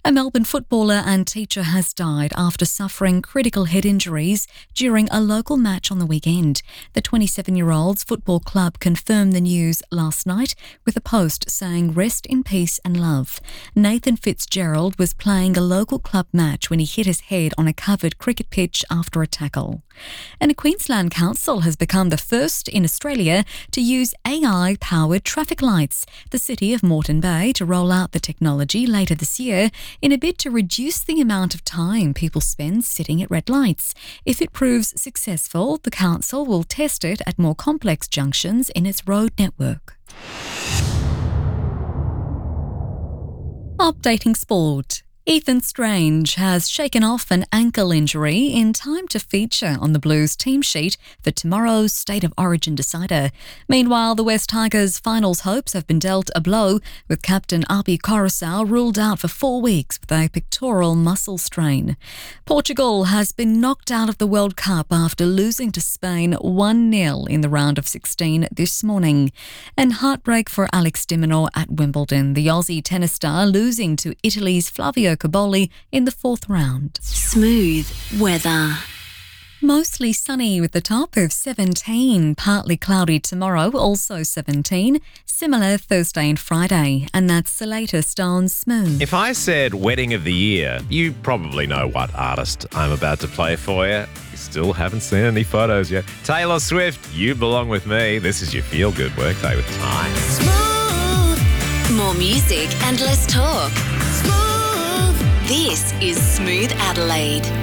A Melbourne footballer and teacher has died after suffering critical head injuries during a local match on the weekend. The 27-year-old's football club confirmed the news last night with a post saying rest in peace and love. Nathan Fitzgerald was playing a local club match when he hit his head on a covered cricket pitch after a tackle. And a Queensland council has become the first in Australia to use AI-powered traffic lights. The city of Moreton Bay to roll out the technology later this year in a bid to reduce the amount of time people spend sitting at red lights. If it proves successful, the council will test it at more complex junctions in its road network. Updating sport. Ethan Strange has shaken off an ankle injury in time to feature on the Blues team sheet for tomorrow's State of Origin decider. Meanwhile, the West Tigers' finals hopes have been dealt a blow, with captain Api Coruscant ruled out for 4 weeks with a pectoral muscle strain. Portugal has been knocked out of the World Cup after losing to Spain 1-0 in the round of 16 this morning. And heartbreak for Alex de Minaur at Wimbledon, the Aussie tennis star losing to Italy's Flavio Cobolli in the 4th round. Smooth weather. Mostly sunny with a top of 17, partly cloudy tomorrow, also 17, similar Thursday and Friday, and that's the latest on Smooth. If I said Wedding of the Year, you probably know what artist I'm about to play for you. You still haven't seen any photos yet. Taylor Swift, You Belong With Me. This is your feel-good workday with Time. Smooth. More music and less talk. Smooth. This is Smooth Adelaide.